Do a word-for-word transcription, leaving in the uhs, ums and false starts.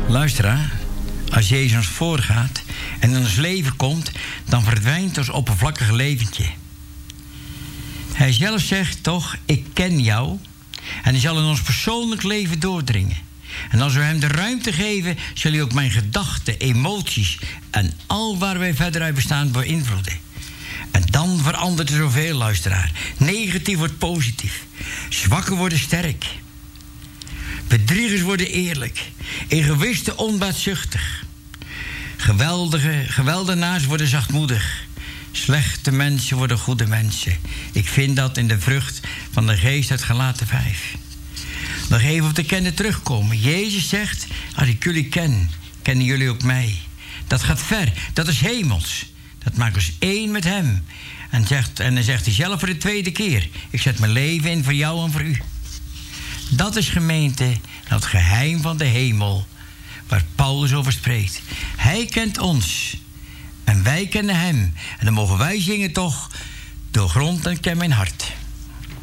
Luisteraar, als Jezus ons voorgaat en in ons leven komt, dan verdwijnt ons oppervlakkige leventje. Hij zelf zegt toch, ik ken jou. En hij zal in ons persoonlijk leven doordringen. En als we hem de ruimte geven, zal hij ook mijn gedachten, emoties en al waar wij verder uit bestaan beïnvloeden. En dan verandert er zoveel, luisteraar. Negatief wordt positief. Zwakken worden sterk. Bedriegers worden eerlijk. Egoïsten onbaatzuchtig. Geweldige, geweldenaars worden zachtmoedig. Slechte mensen worden goede mensen. Ik vind dat in de vrucht van de geest uit Galaten vijf. Nog even op de kennen terugkomen. Jezus zegt, als ik jullie ken, kennen jullie ook mij. Dat gaat ver, dat is hemels. Dat maakt ons één met hem. En, zegt, en dan zegt hij zelf voor de tweede keer, ik zet mijn leven in voor jou en voor u. Dat is gemeente, dat geheim van de hemel, waar Paulus over spreekt. Hij kent ons en wij kennen hem. En dan mogen wij zingen toch, doorgrond en ken mijn hart.